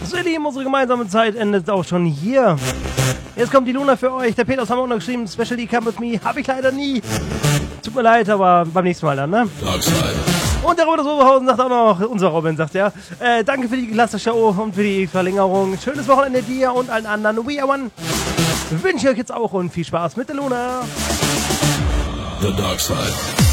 So ihr Lieben, unsere gemeinsame Zeit endet auch schon hier. Jetzt kommt die Luna für euch. Der Peter aus Hamburg noch geschrieben, Specially Come With Me. Habe ich leider nie. Tut mir leid, aber beim nächsten Mal dann, ne? Und der Robert aus Oberhausen sagt auch noch, unser Robin sagt ja, danke für die klasse Show und für die Verlängerung. Schönes Wochenende dir und allen anderen. We are one. Wünsche ich euch jetzt auch und viel Spaß mit der Luna. The Dark Side.